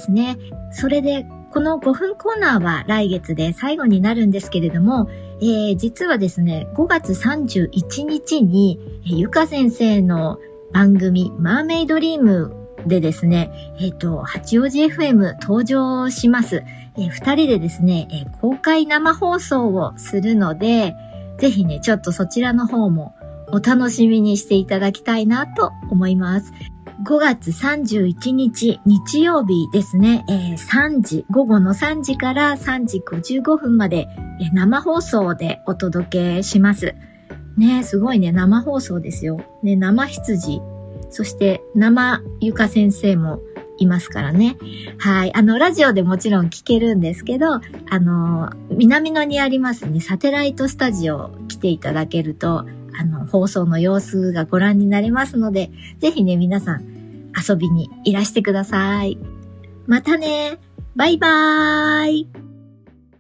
ですね。それで、この5分コーナーは来月で最後になるんですけれども、実はですね、5月31日に、ゆか先生の番組、マーメイドリームでですね、八王子 FM 登場します。2人でですね、公開生放送をするので、ぜひね、ちょっとそちらの方もお楽しみにしていただきたいなと思います。5月31日日曜日ですね、午後の3時から3時55分まで生放送でお届けします。ね、すごいね、生放送ですよ。ね、生羊、そして生ゆか先生もいますからね。はい。ラジオでもちろん聞けるんですけど、南野にありますね、サテライトスタジオ来ていただけると、放送の様子がご覧になれますので、ぜひね、皆さん遊びにいらしてください。またね。バイバーイ。